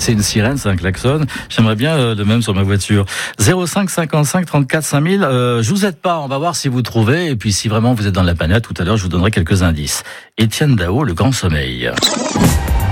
c'est une sirène, c'est un klaxon. J'aimerais bien de même sur ma voiture. 05 55 34 5000. Je vous aide pas, on va voir si vous trouvez. Et puis si vraiment vous êtes dans la panade, tout à l'heure, je vous donnerai quelques indices. Étienne Dao, Le Grand Sommeil.